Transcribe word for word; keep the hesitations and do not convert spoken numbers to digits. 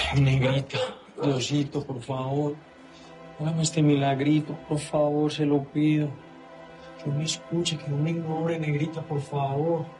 Negrita, Diosito, por favor, hágame este milagrito, por favor, se lo pido. Que no me escuche, que no me ignore, negrita, por favor.